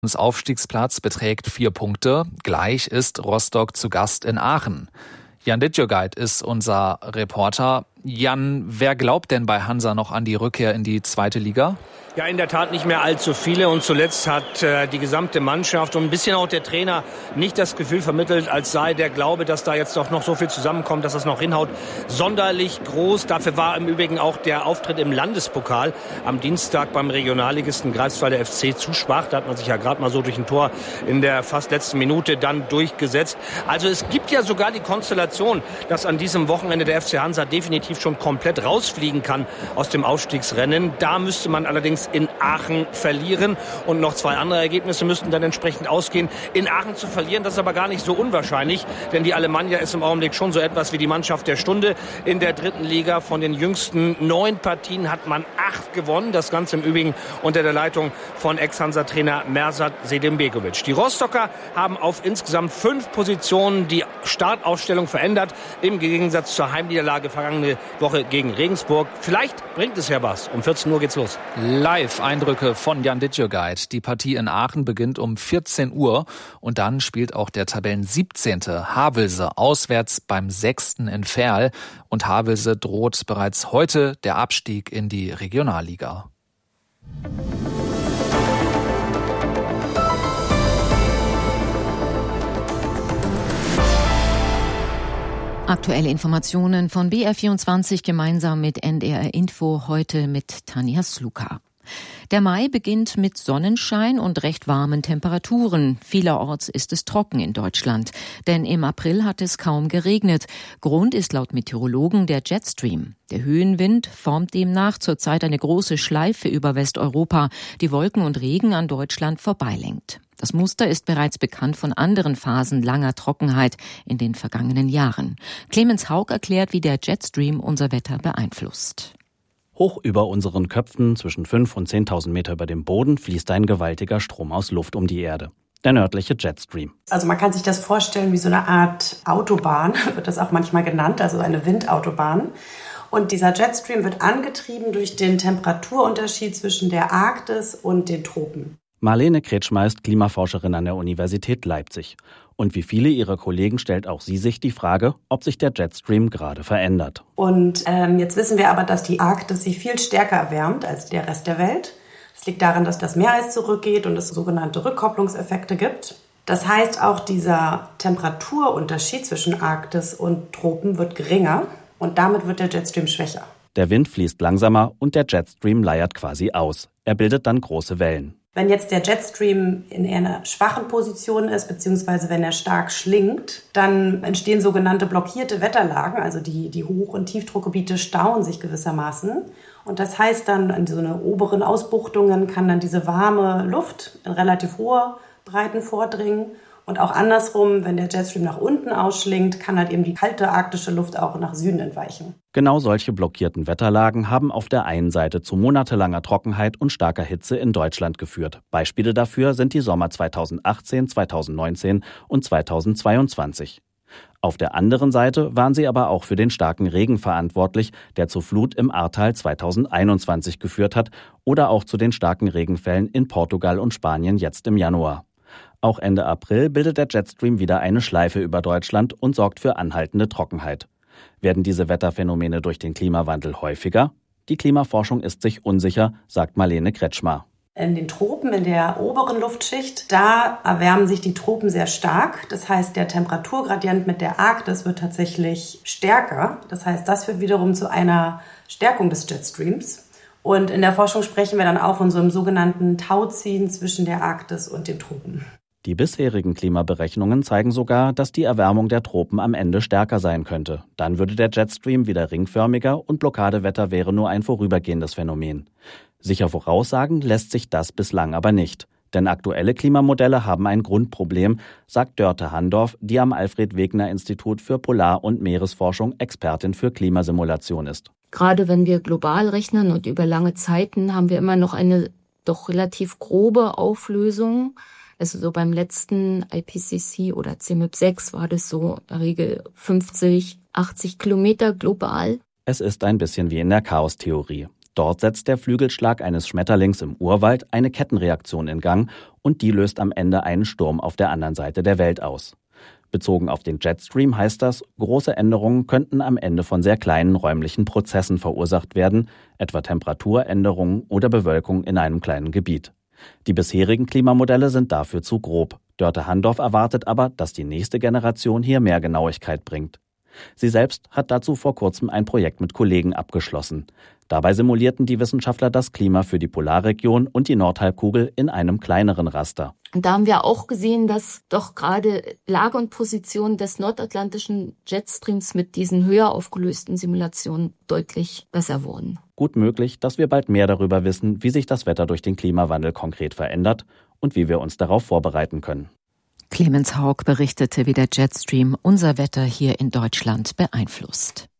Das Aufstiegsplatz beträgt 4 Punkte. Gleich ist Rostock zu Gast in Aachen. Jan Dittjögeit ist unser Reporter. Jan, wer glaubt denn bei Hansa noch an die Rückkehr in die zweite Liga? Ja, in der Tat nicht mehr allzu viele. Und zuletzt hat die gesamte Mannschaft und ein bisschen auch der Trainer nicht das Gefühl vermittelt, als sei der Glaube, dass da jetzt doch noch so viel zusammenkommt, dass das noch hinhaut, sonderlich groß. Dafür war im Übrigen auch der Auftritt im Landespokal am Dienstag beim Regionalligisten Greifswalder FC zu schwach. Da hat man sich ja gerade mal so durch ein Tor in der fast letzten Minute dann durchgesetzt. Also es gibt ja sogar die Konstellation, dass an diesem Wochenende der FC Hansa definitiv schon komplett rausfliegen kann aus dem Aufstiegsrennen. Da müsste man allerdings in Aachen verlieren und noch 2 andere Ergebnisse müssten dann entsprechend ausgehen. In Aachen zu verlieren, das ist aber gar nicht so unwahrscheinlich, denn die Alemannia ist im Augenblick schon so etwas wie die Mannschaft der Stunde in der dritten Liga. Von den jüngsten 9 Partien hat man 8 gewonnen. Das Ganze im Übrigen unter der Leitung von Ex-Hansa-Trainer Mersat Sedembegovic. Die Rostocker haben auf insgesamt 5 Positionen die Startaufstellung verändert, im Gegensatz zur Heimniederlage vergangene Woche gegen Regensburg. Vielleicht bringt es ja was. Um 14 Uhr geht's los. Live-Eindrücke von Jan Dittjögeit. Die Partie in Aachen beginnt um 14 Uhr und dann spielt auch der Tabellen 17. Havelse auswärts beim 6. in Verl und Havelse droht bereits heute der Abstieg in die Regionalliga. Aktuelle Informationen von BR24 gemeinsam mit NDR Info, heute mit Tanja Sluka. Der Mai beginnt mit Sonnenschein und recht warmen Temperaturen. Vielerorts ist es trocken in Deutschland, denn im April hat es kaum geregnet. Grund ist laut Meteorologen der Jetstream. Der Höhenwind formt demnach zurzeit eine große Schleife über Westeuropa, die Wolken und Regen an Deutschland vorbeilenkt. Das Muster ist bereits bekannt von anderen Phasen langer Trockenheit in den vergangenen Jahren. Clemens Haug erklärt, wie der Jetstream unser Wetter beeinflusst. Hoch über unseren Köpfen, zwischen 5.000 und 10.000 Meter über dem Boden, fließt ein gewaltiger Strom aus Luft um die Erde. Der nördliche Jetstream. Also man kann sich das vorstellen wie so eine Art Autobahn, wird das auch manchmal genannt, also eine Windautobahn. Und dieser Jetstream wird angetrieben durch den Temperaturunterschied zwischen der Arktis und den Tropen. Marlene Kretschmer ist Klimaforscherin an der Universität Leipzig. Und wie viele ihrer Kollegen stellt auch sie sich die Frage, ob sich der Jetstream gerade verändert. Und jetzt wissen wir aber, dass die Arktis sich viel stärker erwärmt als der Rest der Welt. Das liegt daran, dass das Meereis zurückgeht und es sogenannte Rückkopplungseffekte gibt. Das heißt, auch dieser Temperaturunterschied zwischen Arktis und Tropen wird geringer und damit wird der Jetstream schwächer. Der Wind fließt langsamer und der Jetstream leiert quasi aus. Er bildet dann große Wellen. Wenn jetzt der Jetstream in eher einer schwachen Position ist, beziehungsweise wenn er stark schlingt, dann entstehen sogenannte blockierte Wetterlagen, also die Hoch- und Tiefdruckgebiete stauen sich gewissermaßen. Und das heißt dann, an so eine oberen Ausbuchtungen kann dann diese warme Luft in relativ hohe Breiten vordringen. Und auch andersrum, wenn der Jetstream nach unten ausschlingt, kann halt eben die kalte arktische Luft auch nach Süden entweichen. Genau solche blockierten Wetterlagen haben auf der einen Seite zu monatelanger Trockenheit und starker Hitze in Deutschland geführt. Beispiele dafür sind die Sommer 2018, 2019 und 2022. Auf der anderen Seite waren sie aber auch für den starken Regen verantwortlich, der zur Flut im Ahrtal 2021 geführt hat oder auch zu den starken Regenfällen in Portugal und Spanien jetzt im Januar. Auch Ende April bildet der Jetstream wieder eine Schleife über Deutschland und sorgt für anhaltende Trockenheit. Werden diese Wetterphänomene durch den Klimawandel häufiger? Die Klimaforschung ist sich unsicher, sagt Marlene Kretschmer. In den Tropen, in der oberen Luftschicht, da erwärmen sich die Tropen sehr stark. Das heißt, der Temperaturgradient mit der Arktis wird tatsächlich stärker. Das heißt, das führt wiederum zu einer Stärkung des Jetstreams. Und in der Forschung sprechen wir dann auch von so einem sogenannten Tauziehen zwischen der Arktis und den Tropen. Die bisherigen Klimaberechnungen zeigen sogar, dass die Erwärmung der Tropen am Ende stärker sein könnte. Dann würde der Jetstream wieder ringförmiger und Blockadewetter wäre nur ein vorübergehendes Phänomen. Sicher voraussagen lässt sich das bislang aber nicht. Denn aktuelle Klimamodelle haben ein Grundproblem, sagt Dörte Handorf, die am Alfred-Wegener-Institut für Polar- und Meeresforschung Expertin für Klimasimulation ist. Gerade wenn wir global rechnen und über lange Zeiten, haben wir immer noch eine doch relativ grobe Auflösung. Also so beim letzten IPCC oder CMIP6 war das so in der Regel 50, 80 Kilometer global. Es ist ein bisschen wie in der Chaostheorie. Dort setzt der Flügelschlag eines Schmetterlings im Urwald eine Kettenreaktion in Gang und die löst am Ende einen Sturm auf der anderen Seite der Welt aus. Bezogen auf den Jetstream heißt das, große Änderungen könnten am Ende von sehr kleinen räumlichen Prozessen verursacht werden, etwa Temperaturänderungen oder Bewölkung in einem kleinen Gebiet. Die bisherigen Klimamodelle sind dafür zu grob. Dörte Handorf erwartet aber, dass die nächste Generation hier mehr Genauigkeit bringt. Sie selbst hat dazu vor kurzem ein Projekt mit Kollegen abgeschlossen. Dabei simulierten die Wissenschaftler das Klima für die Polarregion und die Nordhalbkugel in einem kleineren Raster. Und da haben wir auch gesehen, dass doch gerade Lage und Position des nordatlantischen Jetstreams mit diesen höher aufgelösten Simulationen deutlich besser wurden. Gut möglich, dass wir bald mehr darüber wissen, wie sich das Wetter durch den Klimawandel konkret verändert und wie wir uns darauf vorbereiten können. Clemens Haug berichtete, wie der Jetstream unser Wetter hier in Deutschland beeinflusst.